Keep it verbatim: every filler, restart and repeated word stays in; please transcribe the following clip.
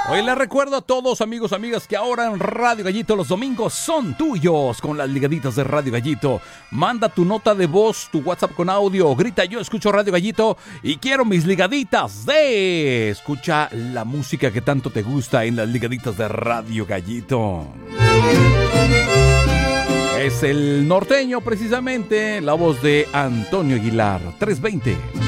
Hoy les recuerdo a todos, amigos, amigas, que ahora en Radio Gallito los domingos son tuyos con las ligaditas de Radio Gallito. Manda tu nota de voz, tu WhatsApp con audio, grita yo escucho Radio Gallito y quiero mis ligaditas de... Escucha la música que tanto te gusta en las ligaditas de Radio Gallito. Es el norteño precisamente, la voz de Antonio Aguilar, trescientos veinte.